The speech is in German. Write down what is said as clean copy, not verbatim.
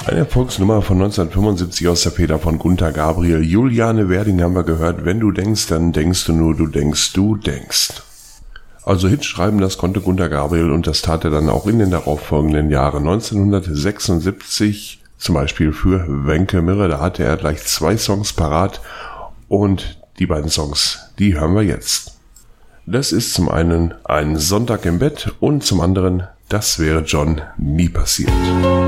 Eine Erfolgsnummer von 1975 aus der Feder von Gunter Gabriel. Juliane Werding haben wir gehört. Wenn du denkst, dann denkst du nur, du denkst, du denkst. Also Hits schreiben, das konnte Gunter Gabriel und das tat er dann auch in den darauffolgenden Jahren. 1976 zum Beispiel für Wenke Mirre, da hatte er gleich 2 Songs parat und die beiden Songs, die hören wir jetzt. Das ist zum einen Ein Sonntag im Bett und zum anderen Das wäre John nie passiert.